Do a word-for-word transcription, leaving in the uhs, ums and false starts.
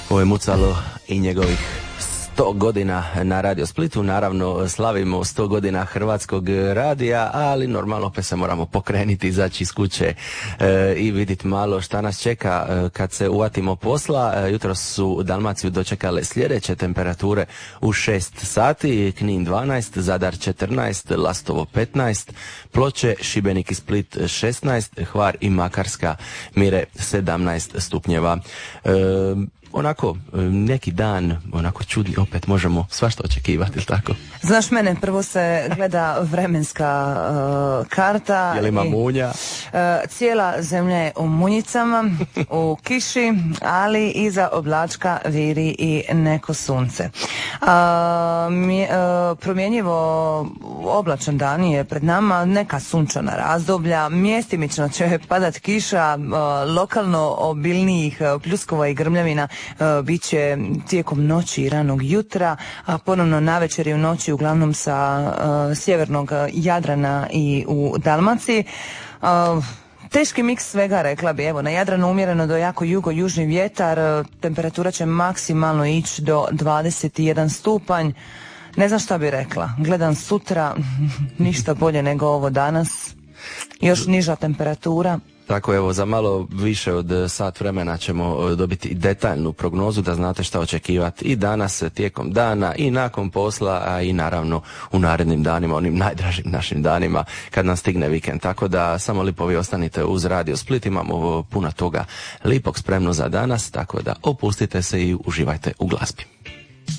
Ovo je Mucalo i njegovih sto godina na Radio Splitu. Naravno slavimo sto godina Hrvatskog radija, ali normalno opet se moramo pokrenuti, izaći iz kuće e, i vidjeti malo šta nas čeka e, kad se uvatimo posla. E, jutro su Dalmaciju dočekale sljedeće temperature u šest sati, Knin dvanaest, Zadar četrnaest, Lastovo petnaest, Ploče, Šibenik i Split šesnaest, Hvar i Makarska mire sedamnaest stupnjeva. E, Onako, neki dan, onako čudni, opet možemo svašta očekivati, ili tako? Znaš mene, prvo se gleda vremenska uh, karta. Je li ima munja? Uh, cijela zemlja je u munjicama, u kiši, ali iza oblačka viri i neko sunce. Uh, mje, uh, promjenjivo oblačan dan je pred nama, neka sunčana razdoblja, mjestimično će padat kiša, uh, lokalno obilnijih uh, pljuskova i grmljavina Uh, bit će tijekom noći i ranog jutra, a ponovno navečer i u noći uglavnom sa uh, sjevernog Jadrana i u Dalmaciji. Uh, teški miks svega, rekla bi. Evo, na Jadranu umjereno do jako jugo-južni vjetar, uh, temperatura će maksimalno ići do dvadeset jedan stupanj. Ne znam šta bi rekla. Gledam sutra, ništa bolje nego ovo danas. Još niža temperatura. Tako, evo, za malo više od sat vremena ćemo dobiti detaljnu prognozu da znate šta očekivati i danas tijekom dana i nakon posla, a i naravno u narednim danima, onim najdražim našim danima kad nam stigne vikend. Tako da samo lipo vi ostanite uz Radio Split, imamo puno toga lipog spremno za danas, tako da opustite se i uživajte u glazbi.